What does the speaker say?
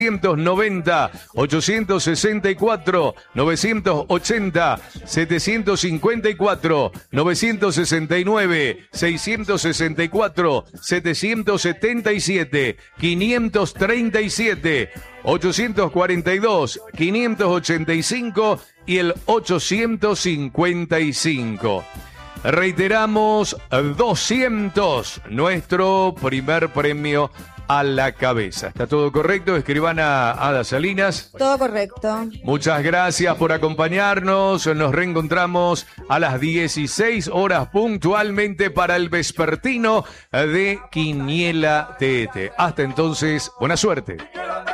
990, 864, 980, 754, 969, 664, 777, 537, 842, 585 y el 855. Reiteramos, 200, nuestro primer premio a la cabeza. ¿Está todo correcto, escribana Ada Salinas? Todo correcto. Muchas gracias por acompañarnos. Nos reencontramos a las 16 horas puntualmente para el vespertino de Quiniela TT. Hasta entonces, buena suerte.